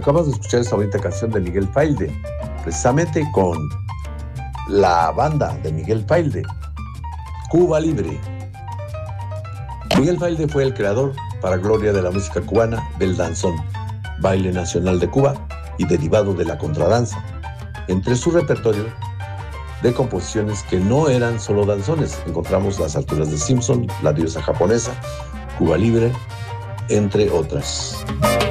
Acabamos de escuchar esta bonita canción de Miguel Failde, precisamente con la banda de Miguel Failde, Cuba Libre. Miguel Failde fue el creador, para gloria de la música cubana, del danzón, baile nacional de Cuba y derivado de la contradanza. Entre su repertorio de composiciones que no eran solo danzones, encontramos Las alturas de Simpson, La diosa japonesa, Cuba Libre, entre otras.